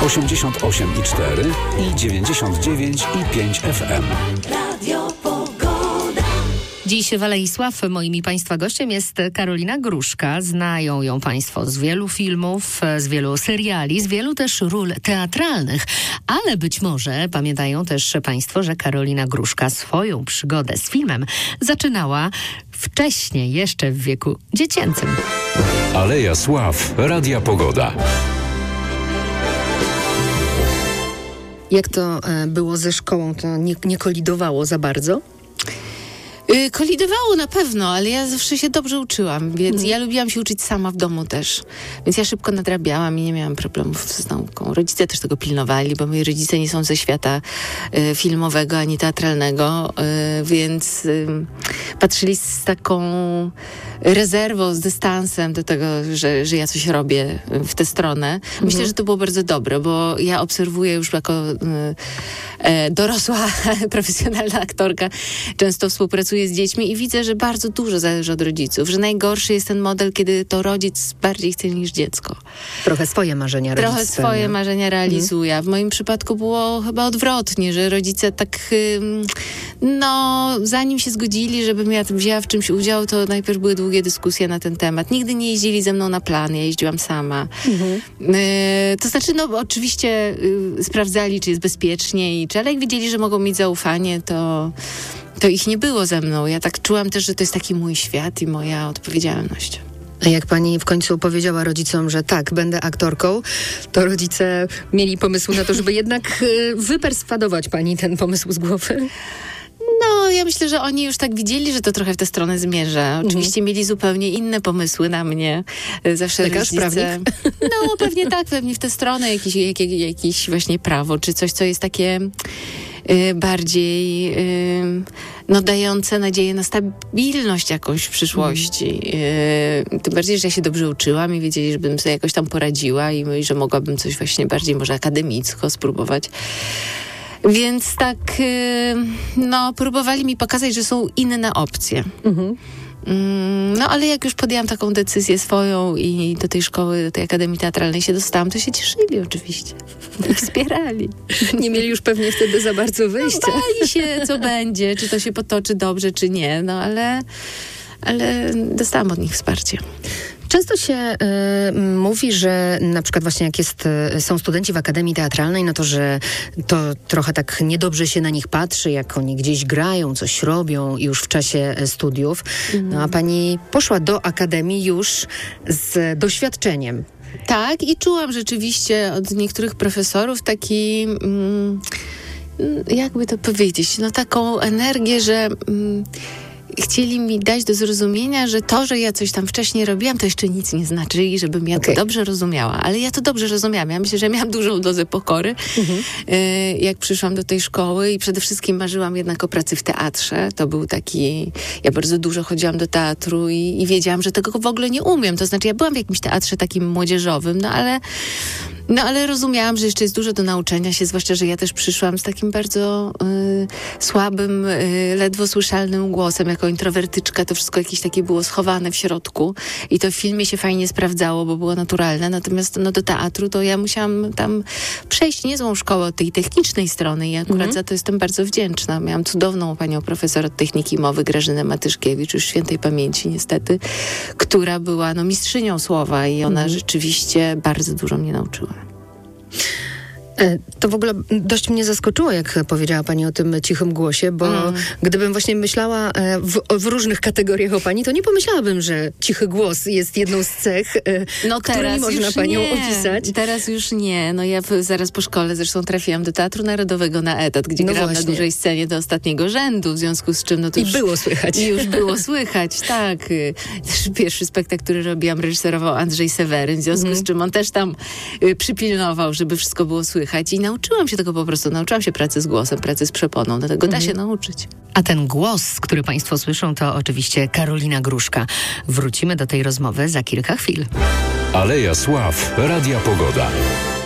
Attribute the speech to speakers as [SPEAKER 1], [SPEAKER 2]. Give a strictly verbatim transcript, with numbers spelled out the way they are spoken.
[SPEAKER 1] osiemdziesiąt osiem i cztery i dziewięćdziesiąt dziewięć i pięć F M. Radio Pogoda.
[SPEAKER 2] Dziś w Alei Sław moim Państwa gościem jest Karolina Gruszka. Znają ją Państwo z wielu filmów, z wielu seriali, z wielu też ról teatralnych. Ale być może pamiętają też Państwo, że Karolina Gruszka swoją przygodę z filmem zaczynała wcześniej, jeszcze w wieku dziecięcym.
[SPEAKER 1] Aleja Sław, Radia Pogoda.
[SPEAKER 2] Jak to było ze szkołą? To nie, nie kolidowało za bardzo?
[SPEAKER 3] Yy, kolidowało na pewno, ale ja zawsze się dobrze uczyłam, więc mm. ja lubiłam się uczyć sama w domu też. Więc ja szybko nadrabiałam i nie miałam problemów z nauką. Rodzice też tego pilnowali, bo moi rodzice nie są ze świata y, filmowego ani teatralnego, y, więc y, patrzyli z taką rezerwą, z dystansem do tego, że, że ja coś robię w tę stronę. Myślę, mm. że to było bardzo dobre, bo ja obserwuję już jako y, y, dorosła, profesjonalna aktorka, często współpracuję z dziećmi i widzę, że bardzo dużo zależy od rodziców, że najgorszy jest ten model, kiedy to rodzic bardziej chce niż dziecko.
[SPEAKER 2] Trochę swoje marzenia realizuje.
[SPEAKER 3] Trochę swoje marzenia realizuje. Mm. W moim przypadku było chyba odwrotnie, że rodzice tak no, zanim się zgodzili, żebym ja wzięła w czymś udział, to najpierw były długie dyskusje na ten temat. Nigdy nie jeździli ze mną na plan, ja jeździłam sama. Mm-hmm. Y, to znaczy, no oczywiście y, sprawdzali, czy jest bezpiecznie i czy, ale jak wiedzieli, że mogą mieć zaufanie, to to ich nie było ze mną. Ja tak czułam też, że to jest taki mój świat i moja odpowiedzialność.
[SPEAKER 2] A jak pani w końcu powiedziała rodzicom, że tak, będę aktorką, to rodzice mieli pomysł na to, żeby jednak wyperswadować pani ten pomysł z głowy?
[SPEAKER 3] No, ja myślę, że oni już tak widzieli, że to trochę w tę stronę zmierza. Oczywiście mhm. mieli zupełnie inne pomysły na mnie. Zawsze
[SPEAKER 2] lekarz, prawnik?
[SPEAKER 3] No, pewnie tak, pewnie w tę stronę jakieś, jak, jakieś właśnie prawo, czy coś, co jest takie y, bardziej y, no, dające nadzieję na stabilność jakąś w przyszłości. Mhm. Y, tym bardziej, że ja się dobrze uczyłam i wiedzieli, żebym sobie jakoś tam poradziła i, i że mogłabym coś właśnie bardziej może akademicko spróbować. Więc tak, no, próbowali mi pokazać, że są inne opcje. Mhm. No, ale jak już podjęłam taką decyzję swoją i do tej szkoły, do tej Akademii Teatralnej się dostałam, to się cieszyli oczywiście. I wspierali.
[SPEAKER 2] Nie mieli już pewnie wtedy za bardzo wyjścia.
[SPEAKER 3] No, bali się, co będzie, czy to się potoczy dobrze, czy nie. No, ale, ale dostałam od nich wsparcie.
[SPEAKER 2] Często się y, mówi, że na przykład właśnie jak jest, y, są studenci w Akademii Teatralnej, no to, że to trochę tak niedobrze się na nich patrzy, jak oni gdzieś grają, coś robią już w czasie studiów. Mm. No a pani poszła do Akademii już z doświadczeniem.
[SPEAKER 3] Tak, i czułam rzeczywiście od niektórych profesorów taki... Mm, jakby to powiedzieć, no taką energię, że... Mm, chcieli mi dać do zrozumienia, że to, że ja coś tam wcześniej robiłam, to jeszcze nic nie znaczy i żebym ja okay. to dobrze rozumiała. Ale ja to dobrze rozumiałam. Ja myślę, że miałam dużą dozę pokory, mhm. y, jak przyszłam do tej szkoły i przede wszystkim marzyłam jednak o pracy w teatrze. To był taki... Ja bardzo dużo chodziłam do teatru i, i wiedziałam, że tego w ogóle nie umiem. To znaczy, ja byłam w jakimś teatrze takim młodzieżowym, no ale... No ale rozumiałam, że jeszcze jest dużo do nauczenia się, zwłaszcza, że ja też przyszłam z takim bardzo y, słabym, y, ledwo słyszalnym głosem, jako introwertyczka. To wszystko jakieś takie było schowane w środku i to w filmie się fajnie sprawdzało, bo było naturalne. Natomiast no, do teatru to ja musiałam tam przejść niezłą szkołę od tej technicznej strony i akurat mm. za to jestem bardzo wdzięczna. Miałam cudowną panią profesor od techniki mowy, Grażynę Matyszkiewicz, już świętej pamięci niestety, która była no, mistrzynią słowa i ona mm. rzeczywiście bardzo dużo mnie nauczyła.
[SPEAKER 2] To w ogóle dość mnie zaskoczyło, jak powiedziała pani o tym cichym głosie, bo mm. gdybym właśnie myślała w, w różnych kategoriach o pani, to nie pomyślałabym, że cichy głos jest jedną z cech, no którymi można panią
[SPEAKER 3] nie.
[SPEAKER 2] opisać.
[SPEAKER 3] Teraz już nie. No ja zaraz po szkole zresztą trafiłam do Teatru Narodowego na etat, gdzie no grałam na dużej scenie do ostatniego rzędu, w związku z czym no to
[SPEAKER 2] I
[SPEAKER 3] już...
[SPEAKER 2] było słychać.
[SPEAKER 3] I już było słychać, tak. Też pierwszy spektakl, który robiłam, reżyserował Andrzej Seweryn, w związku mm. z czym on też tam y, przypilnował, żeby wszystko było słychać. I nauczyłam się tego po prostu. Nauczyłam się pracy z głosem, pracy z przeponą. Dlatego mhm. da się nauczyć.
[SPEAKER 2] A ten głos, który państwo słyszą, to oczywiście Karolina Gruszka. Wrócimy do tej rozmowy za kilka chwil.
[SPEAKER 1] Aleja Sław, Radia Pogoda.